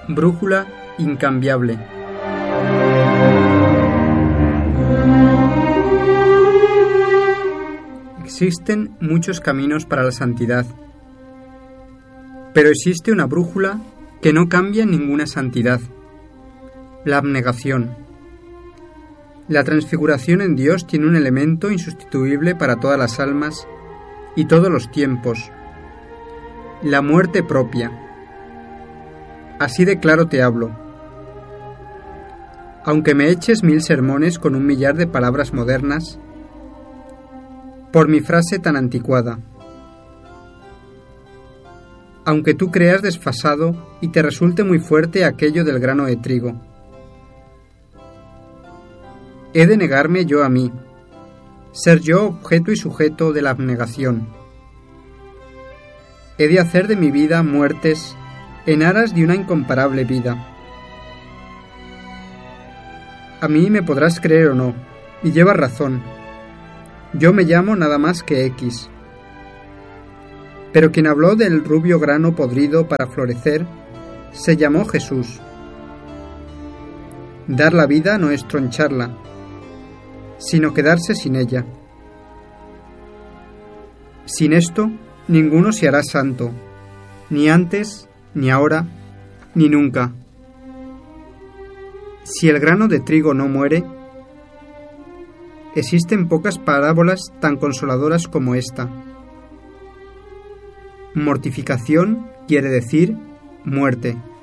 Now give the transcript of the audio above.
Brújula incambiable. Existen muchos caminos para la santidad, pero existe una brújula que no cambia ninguna santidad: la abnegación. La transfiguración en Dios tiene un elemento insustituible para todas las almas y todos los tiempos: la muerte propia. Así de claro te hablo. Aunque me eches 1000 sermones con 1.000.000 de palabras modernas, por mi frase tan anticuada. Aunque tú creas desfasado y te resulte muy fuerte aquello del grano de trigo. He de negarme yo a mí, ser yo objeto y sujeto de la abnegación. He de hacer de mi vida muertes en aras de una incomparable vida. A mí me podrás creer o no, y llevas razón. Yo me llamo nada más que X. Pero quien habló del rubio grano podrido para florecer, se llamó Jesús. Dar la vida no es troncharla, sino quedarse sin ella. Sin esto, ninguno se hará santo, ni antes, ni ahora, ni nunca. Si el grano de trigo no muere, existen pocas parábolas tan consoladoras como esta. Mortificación quiere decir muerte.